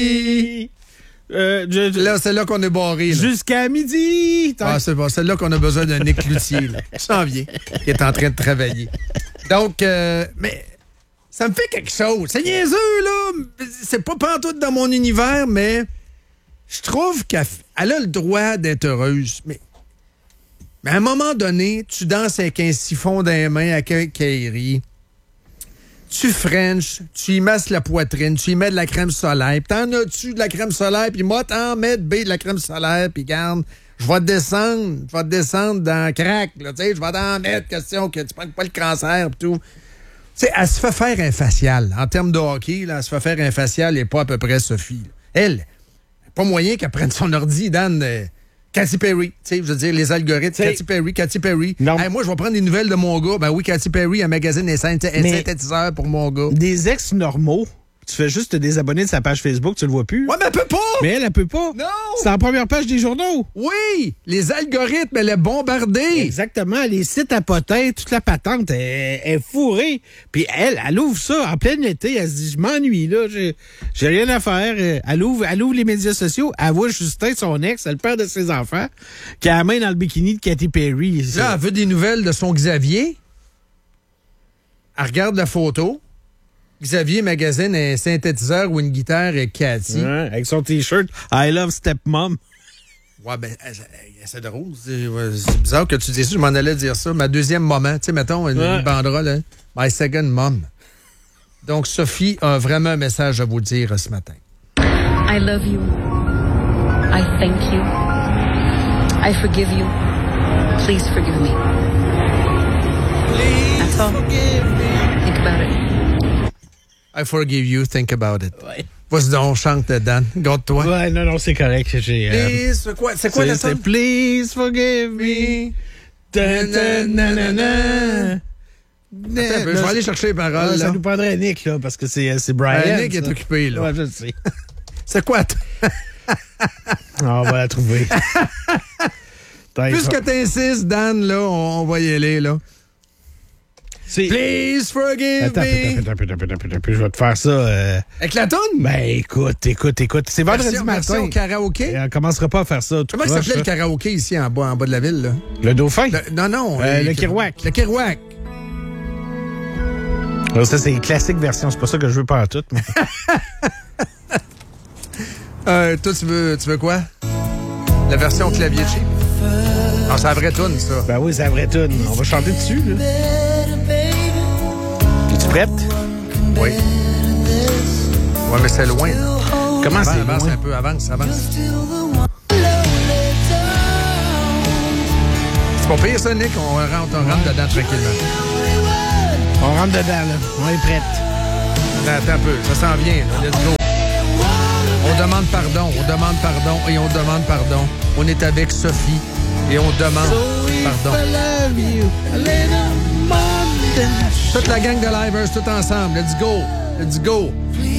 Là, c'est là qu'on est barré. Là. Jusqu'à midi. Ah, c'est bon. C'est là qu'on a besoin d'un Nick Cloutier. Ça en vient. Qui est en train de travailler. Donc, mais ça me fait quelque chose. C'est niaiseux, là. C'est pas pantoute dans mon univers, mais je trouve qu'elle a le droit d'être heureuse. Mais à un moment donné, tu danses avec un siphon dans les mains, avec un caillerie. Tu frenches, tu y masses la poitrine, tu y mets de la crème solaire. Puis t'en as-tu de la crème solaire, puis moi, t'en mets de la crème solaire, puis garde, je vais te descendre dans le crack, là, tu sais, je vais t'en mettre, question que tu prennes pas le cancer, pis tout. Tu sais, elle se fait faire un facial. En termes de hockey, là, elle se fait faire un facial et pas à peu près Sophie. Elle, pas moyen qu'elle prenne son ordi, Dan... Katy Perry, tu sais, je veux dire, les algorithmes. Katy Perry. Hey, moi, je vais prendre des nouvelles de mon gars. Ben oui, Katy Perry, un magazine et synthétiseur pour mon gars. Des ex-normaux, tu fais juste te désabonner de sa page Facebook, tu le vois plus. Ouais, mais elle peut pas! Mais elle peut pas. Non! C'est en première page des journaux. Oui! Les algorithmes, elle est bombardée. Exactement. Les sites à potins, toute la patente est fourrée. Puis elle ouvre ça en plein été. Elle se dit, je m'ennuie, là. J'ai rien à faire. Elle ouvre les médias sociaux. Elle voit Justin, son ex, le père de ses enfants, qui a la main dans le bikini de Katy Perry. Là, elle veut des nouvelles de son Xavier. Elle regarde la photo. Xavier magasine un synthétiseur ou une guitare et Cathy. Ouais, avec son T-shirt « I love stepmom ». Ouais, ben, c'est drôle. C'est bizarre que tu dises ça. Je m'en allais dire ça. Ma deuxième maman. Tu sais, mettons, une banderole, hein? My second mom. Donc, Sophie a vraiment un message à vous dire ce matin. I love you. I thank you. I forgive you. Please forgive me. That's all. Think about it. I forgive you, think about it. Ouais. Vas-y donc, chante, Dan. Garde-toi. Ouais, non, c'est correct. Please, c'est quoi la c'est Please forgive me. Je vais aller chercher les paroles. Ça nous prendrait Nick, là, parce que c'est Brian. Nick est occupé, là. Ouais, je le sais. C'est quoi? On va la trouver. Puisque t'insistes, Dan, là, on va y aller, là. Please forgive me. Attends, je vais te faire ça. Avec la toune? Ben, écoute. C'est vendredi matin. Version karaoké? On commencera pas à faire ça. Comment ça s'appelait le karaoké ici, en bas de la ville, là? Le Dauphin? Non. Le Kerouac. Le Kerouac. Alors, ça, c'est une classique version. C'est pas ça que je veux pas en tout. Toi, tu veux quoi? La version clavier cheap? Ah, c'est la vraie toune, ça. Ben oui, c'est la vraie toune. On va chanter dessus, là. Es-tu prête? Oui. Ouais, mais c'est loin, là. Comment c'est avance loin? Un peu, avance. C'est pas pire, ça, Nick? On rentre dedans tranquillement. On rentre dedans, là. On est prête. Attends un peu, ça s'en vient, là. Let's go. On demande pardon, et on demande pardon. On est avec Sophie et on demande pardon. Toute la gang de Livers, tout ensemble. Let's go.